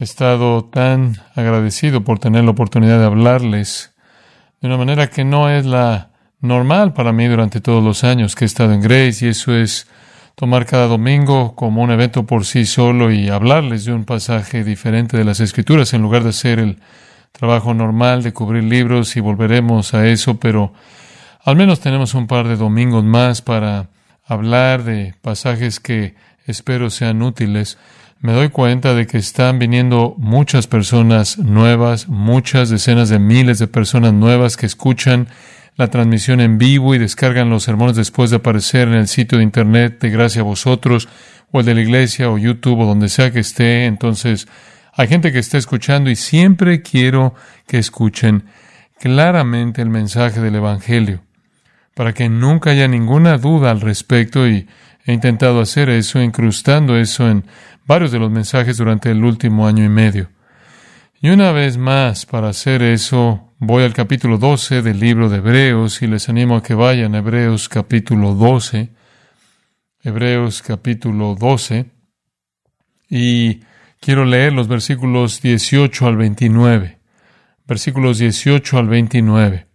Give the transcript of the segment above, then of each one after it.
estado tan agradecido por tener la oportunidad de hablarles de una manera que no es la normal para mí durante todos los años que he estado en Grace, y eso es tomar cada domingo como un evento por sí solo y hablarles de un pasaje diferente de las Escrituras en lugar de hacer el trabajo normal de cubrir libros, y volveremos a eso, pero al menos tenemos un par de domingos más para hablar de pasajes que espero sean útiles. Me doy cuenta de que están viniendo muchas personas nuevas, muchas decenas de miles de personas nuevas que escuchan la transmisión en vivo y descargan los sermones después de aparecer en el sitio de internet de Gracia a Vosotros, o el de la iglesia, o YouTube, o donde sea que esté. Entonces, hay gente que está escuchando, y siempre quiero que escuchen claramente el mensaje del Evangelio, para que nunca haya ninguna duda al respecto, y he intentado hacer eso, incrustando eso en varios de los mensajes durante el último año y medio. Y una vez más, para hacer eso, voy al capítulo 12 del libro de Hebreos, y les animo a que vayan a Hebreos capítulo 12. Hebreos capítulo 12. Y quiero leer los versículos 18 al 29. Versículos 18 al 29.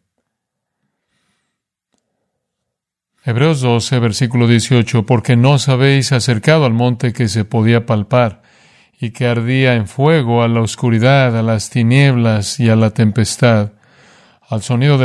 Hebreos 12, versículo 18. Porque no os habéis acercado al monte que se podía palpar, y que ardía en fuego, a la oscuridad, a las tinieblas y a la tempestad, al sonido de